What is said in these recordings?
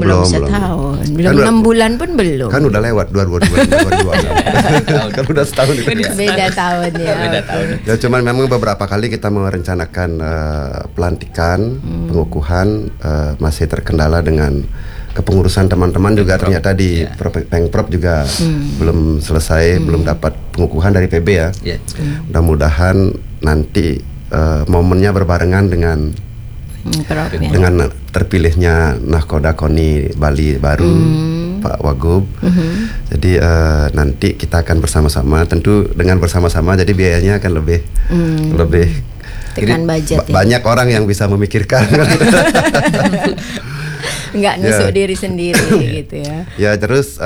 belum setahun, belum 6 bulan pun belum. Kan udah lewat 2022 kan udah setahun itu. Beda tahun ya. Beda tahun. Ya cuman memang beberapa kali kita merencanakan pelantikan, pengukuhan, masih terkendala dengan kepengurusan teman-teman juga ternyata di Pengprov juga belum selesai, belum dapat pengukuhan dari PB ya. Mudah-mudahan nanti momennya berbarengan dengan terpilihnya Nahkoda KONI Bali baru Pak Wagub. Jadi nanti kita akan bersama-sama, tentu dengan bersama-sama jadi biayanya akan lebih tekan budget banyak orang yang bisa memikirkan. Nggak nusuk diri sendiri gitu ya. Ya terus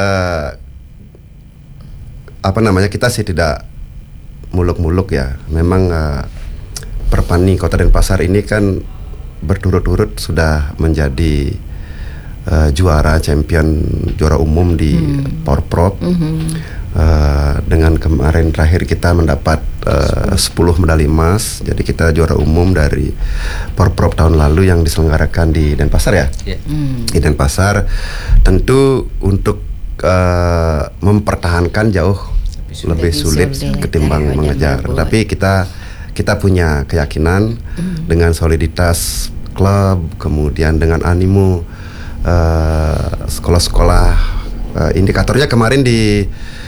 kita sih tidak muluk-muluk ya. Memang Perpani Kota Denpasar ini kan berturut-turut sudah menjadi juara umum di Porprov. Dengan kemarin terakhir kita mendapat 10 medali emas. Jadi kita juara umum dari Porprov tahun lalu yang diselenggarakan di Denpasar ya. Di Denpasar tentu untuk mempertahankan jauh lebih sulit ketimbang mengejar. Tapi kita punya keyakinan dengan soliditas klub, kemudian dengan animo sekolah-sekolah. Indikatornya kemarin di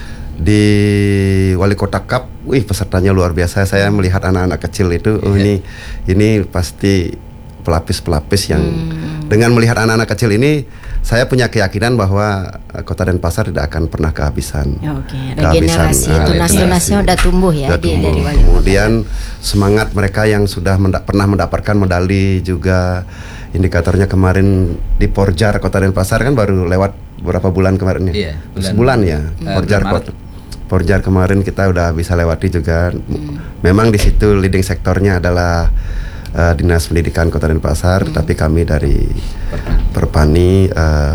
Wali Kota Cup, pesertanya luar biasa. Saya melihat anak-anak kecil itu, ini pasti pelapis-pelapis yang dengan melihat anak-anak kecil ini, saya punya keyakinan bahwa Kota Denpasar tidak akan pernah kehabisan. Regenerasi, tunas-tunasnya udah tumbuh ya dari Wali Kota. Kemudian semangat mereka yang sudah pernah mendapatkan medali juga. Indikatornya kemarin di Porjar Kota Denpasar kan baru lewat berapa bulan kemarin ya? Sebulan ya. Porjar kemarin kita udah bisa lewati juga. Memang di situ leading sektornya adalah Dinas Pendidikan Kota Denpasar, tapi kami dari Perpani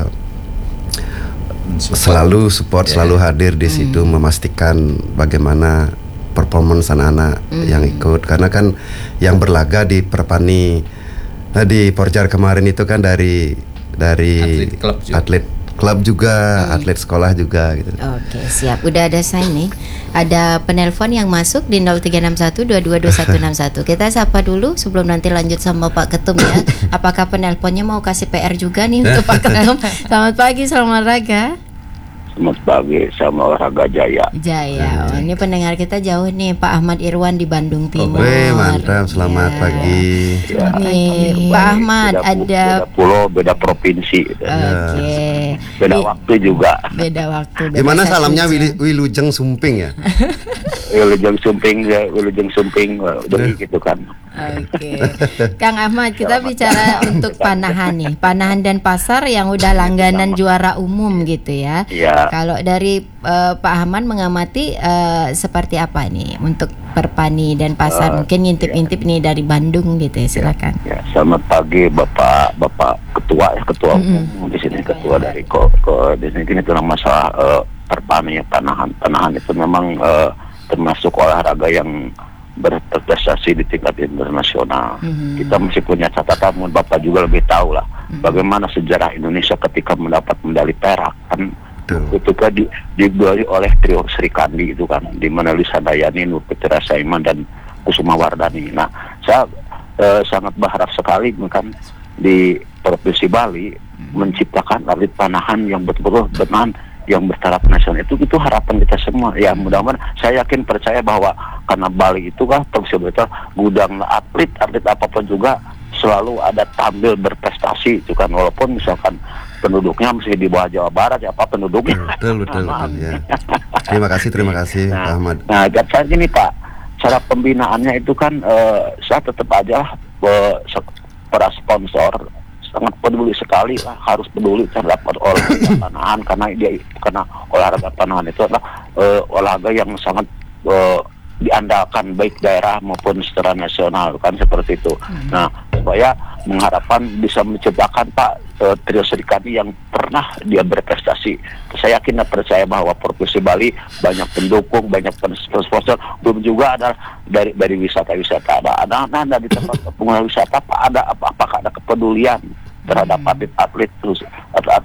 selalu support, selalu hadir di situ memastikan bagaimana performance anak-anak yang ikut. Karena kan yang berlaga di Perpani di Porjar kemarin itu kan dari atlet klub juga, atlet sekolah juga gitu. Oke, siap. Udah ada sign nih. Ada penelpon yang masuk di 0361222161. Kita sapa dulu sebelum nanti lanjut sama Pak Ketum ya. Apakah penelponnya mau kasih PR juga nih untuk Pak Ketum? Selamat pagi, selamat olahraga. Selamat pagi, sama Olahraga Jaya. Oh, ini pendengar kita jauh nih, Pak Ahmad Irwan di Bandung Timur. Mantap, selamat pagi. Nih, Pak Ahmad, beda pulau, beda provinsi. Beda waktu juga. Beda waktu. Gimana salamnya Wilujeng Sumping ya? Wilujeng Sumping, udah gitu kan. Oke. Kang Ahmad, kita bicara untuk Panahan nih. Panahan dan Pasar yang udah langganan juara umum gitu ya. Kalau dari Pak Ahmad mengamati seperti apa nih untuk Perpani dan Pasar? Mungkin ngintip-ngintip nih dari Bandung gitu ya, silakan. Selamat pagi Bapak Ketua umum di sini, Ketua dari di sini itu masalah Perpani ya, Panahan itu memang termasuk olahraga yang berprestasi di tingkat internasional. Kita masih punya catatan, Bapak juga lebih tahu lah bagaimana sejarah Indonesia ketika mendapat medali perak kan. Itu kan dibeli oleh trio Sri Kandi itu kan, di mana Lisa Dayani, Nur Fitria Saiman dan Kusuma Wardani. Nah, saya sangat berharap sekali kan di Provinsi Bali menciptakan atlet panahan yang betul-betul bertahan yang bertaraf nasional. Itu harapan kita semua ya. Mudah-mudahan saya yakin percaya bahwa karena Bali itu kan betul gudang atlet apapun juga selalu ada tampil berprestasi itu kan, walaupun misalkan penduduknya masih di bawah Jawa Barat ya, apa penduduknya betul ya. Terima kasih Pak Ahmad. Nah saya gini Pak, cara pembinaannya itu kan saya tetap aja para sponsor sangat peduli sekali lah, harus peduli terhadap olahraga panahan karena olahraga panahan itu adalah olahraga yang sangat diandalkan baik daerah maupun secara nasional kan, seperti itu. Nah, supaya mengharapkan bisa menciptakan Pak trio Serikandi yang pernah dia berprestasi. Saya yakin dan percaya bahwa Provinsi Bali banyak pendukung, banyak sponsor, belum juga ada dari wisata-wisata. Ada di tempat pengelola wisata Pak, apakah ada kepedulian terhadap atlet terus